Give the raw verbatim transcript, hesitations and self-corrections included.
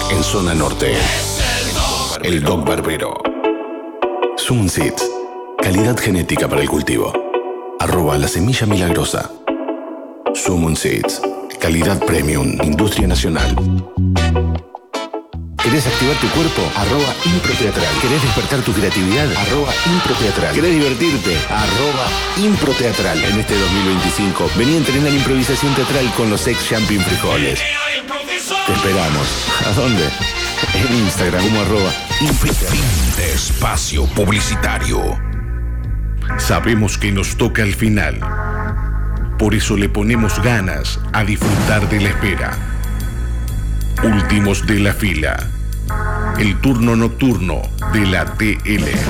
en zona norte. El Doc Barbero. Summon Seeds. Calidad genética para el cultivo. Arroba la semilla milagrosa. Summon Seeds. Calidad premium. Industria nacional. ¿Querés activar tu cuerpo? Arroba Improteatral. ¿Querés despertar tu creatividad? Arroba Improteatral. ¿Querés divertirte? Arroba Improteatral. En este dos mil veinticinco, vení a entrenar improvisación teatral con los ex Champion Frijoles. Te esperamos. ¿A dónde? En Instagram como arroba Improteatral. Fin de espacio publicitario. Sabemos que nos toca el final. Por eso le ponemos ganas a disfrutar de la espera. Últimos de la fila. El turno nocturno de la T L.